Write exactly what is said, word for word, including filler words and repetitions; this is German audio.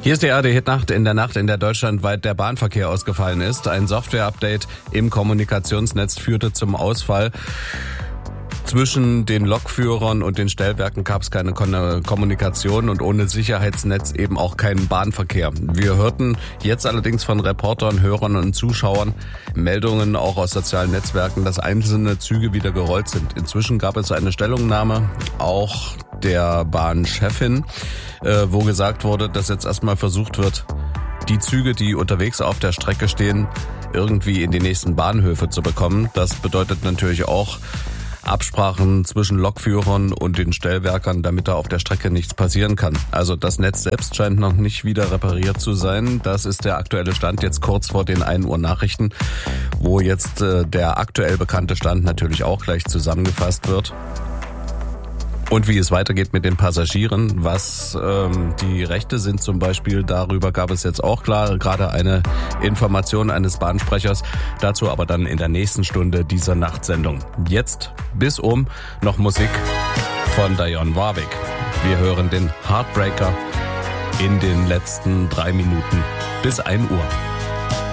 Hier ist die A R D-Hit-Nacht in der Nacht, in der deutschlandweit der Bahnverkehr ausgefallen ist. Ein Software-Update im Kommunikationsnetz führte zum Ausfall. Zwischen den Lokführern und den Stellwerken gab es keine Kommunikation und ohne Sicherheitsnetz eben auch keinen Bahnverkehr. Wir hörten jetzt allerdings von Reportern, Hörern und Zuschauern Meldungen auch aus sozialen Netzwerken, dass einzelne Züge wieder gerollt sind. Inzwischen gab es eine Stellungnahme auch der Bahnchefin, äh, wo gesagt wurde, dass jetzt erstmal versucht wird, die Züge, die unterwegs auf der Strecke stehen, irgendwie in die nächsten Bahnhöfe zu bekommen. Das bedeutet natürlich auch Absprachen zwischen Lokführern und den Stellwerkern, damit da auf der Strecke nichts passieren kann. Also das Netz selbst scheint noch nicht wieder repariert zu sein. Das ist der aktuelle Stand jetzt kurz vor den ein Uhr Nachrichten, wo jetzt äh, der aktuell bekannte Stand natürlich auch gleich zusammengefasst wird. Und wie es weitergeht mit den Passagieren, was ähm, die Rechte sind zum Beispiel, darüber gab es jetzt auch klar gerade eine Information eines Bahnsprechers. Dazu aber dann in der nächsten Stunde dieser Nachtsendung. Jetzt bis um noch Musik von Dionne Warwick. Wir hören den Heartbreaker in den letzten drei Minuten bis ein Uhr.